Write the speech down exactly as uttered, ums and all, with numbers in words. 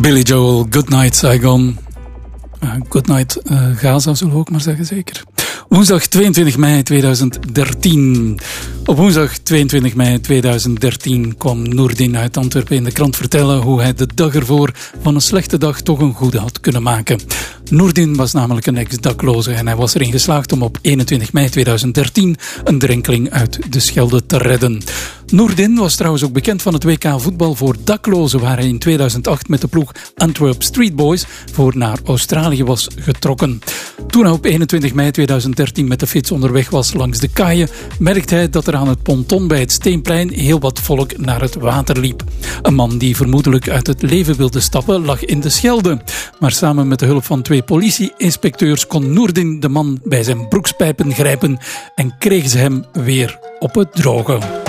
Billy Joel, Good Night Saigon. Uh, good Night uh, Gaza, zullen we ook maar zeggen, zeker. Woensdag tweeëntwintig mei tweeduizend dertien. Op woensdag tweeëntwintig mei tweeduizend dertien kwam Noordin uit Antwerpen in de krant vertellen hoe hij de dag ervoor van een slechte dag toch een goede had kunnen maken. Noordin was namelijk een ex-dakloze en hij was erin geslaagd om op eenentwintig mei tweeduizend dertien een drenkeling uit de Schelde te redden. Noordin was trouwens ook bekend van het W K voetbal voor daklozen, waar hij in tweeduizend acht met de ploeg Antwerp Street Boys voor naar Australië was getrokken. Toen hij op eenentwintig mei tweeduizend dertien met de fiets onderweg was langs de kaaien, merkte hij dat er aan het ponton bij het Steenplein heel wat volk naar het water liep. Een man die vermoedelijk uit het leven wilde stappen lag in de Schelde. Maar samen met de hulp van twee politie-inspecteurs kon Noordin de man bij zijn broekspijpen grijpen en kregen ze hem weer op het droge.